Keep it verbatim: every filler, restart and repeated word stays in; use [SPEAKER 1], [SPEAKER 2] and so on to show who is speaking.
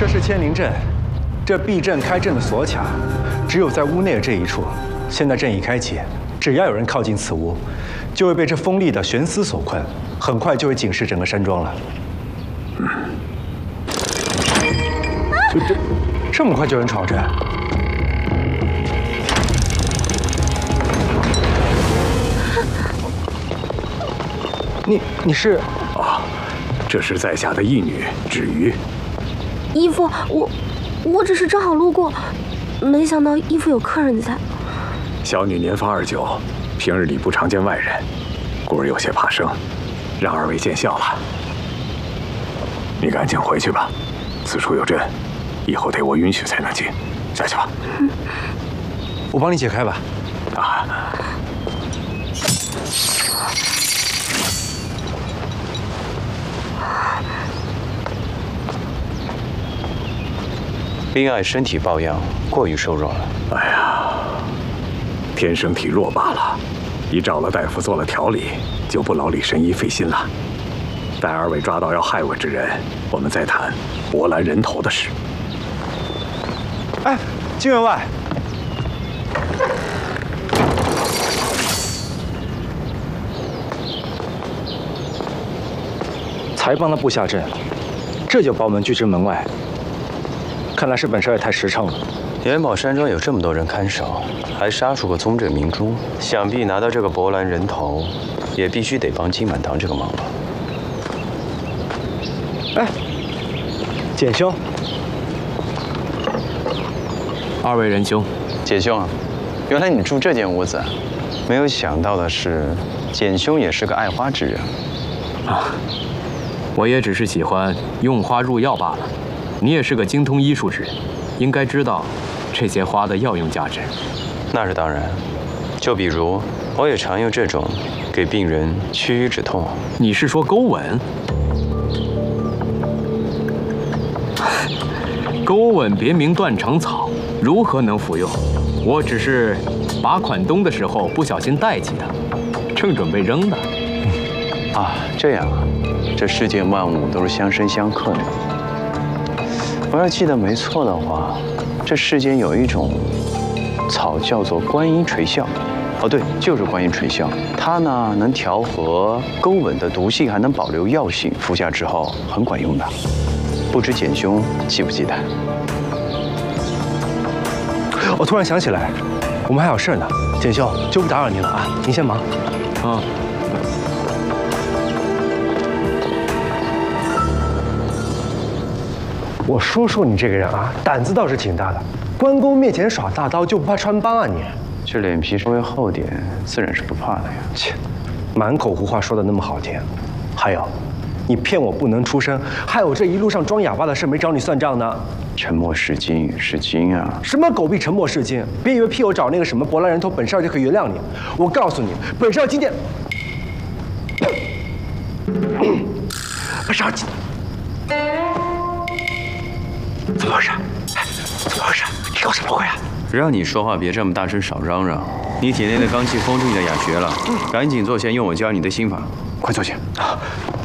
[SPEAKER 1] 这是千灵阵，这避阵开阵的锁卡，只有在屋内的这一处。现在阵已开启，只要有人靠近此屋，就会被这锋利的悬丝所困，很快就会警示整个山庄了。嗯，这这这么快就有人闯阵？你你是？
[SPEAKER 2] 啊，这是在下的义女芷瑜。
[SPEAKER 3] 义父，我我只是正好路过，没想到义父有客人在。
[SPEAKER 2] 小女年方二九，平日里不常见外人，故而有些怕生，让二位见笑了。你赶紧回去吧，此处有阵，以后得我允许才能进。下去吧。
[SPEAKER 1] 嗯，我帮你解开吧。
[SPEAKER 2] 啊。
[SPEAKER 4] 冰爱身体抱恙，过于瘦弱了。
[SPEAKER 2] 哎呀，天生体弱罢了。已找了大夫做了调理，就不劳李神医费心了。待二位抓到要害我之人，我们再谈博兰人头的事。
[SPEAKER 1] 哎，金员外，才帮他布下阵，这就把我们拒之门外。看来是本少爷太实诚了。
[SPEAKER 4] 元宝山庄有这么多人看守，还杀出个宗者明珠，想必拿到这个博兰人头，也必须得帮金满堂这个忙了。
[SPEAKER 1] 哎，简兄，
[SPEAKER 5] 二位仁兄，
[SPEAKER 4] 简兄啊，原来你住这间屋子，没有想到的是，简兄也是个爱花之人。
[SPEAKER 5] 啊，我也只是喜欢用花入药罢了。你也是个精通医术之人，应该知道这些花的药用价值。
[SPEAKER 4] 那是当然，就比如我也常用这种给病人驱瘀止痛。
[SPEAKER 5] 你是说钩吻？钩吻别名断肠草，如何能服用？我只是拔款冬的时候不小心带起它，正准备扔呢。
[SPEAKER 4] 啊，这样啊，这世间万物都是相生相克的。我要记得没错的话，这世间有一种草叫做观音垂象。哦，对，就是观音垂象。它呢能调和钩吻的毒性，还能保留药性，服下之后很管用的。不知简兄记不记得？
[SPEAKER 1] 我突然想起来，我们还有事呢。简兄，就不打扰您了啊，您先忙。
[SPEAKER 5] 啊。
[SPEAKER 1] 我说说你这个人啊，胆子倒是挺大的，关公面前耍大刀就不怕穿帮啊你？
[SPEAKER 4] 这脸皮稍微厚点，自然是不怕的呀。
[SPEAKER 1] 切，满口胡话说的那么好听，还有，你骗我不能出声，害我这一路上装哑巴的事没找你算账呢。
[SPEAKER 4] 沉默是金，是金啊！
[SPEAKER 1] 什么狗屁沉默是金？别以为屁我找那个什么博兰人头，本少爷就可以原谅你。我告诉你，本少爷今天，本少爷今。怎么回事？怎么回事？你搞什么鬼啊？
[SPEAKER 4] 让你说话别这么大声，少嚷嚷。你体内的罡气封住你的哑穴了，赶紧坐下，用我教你的心法。快坐下。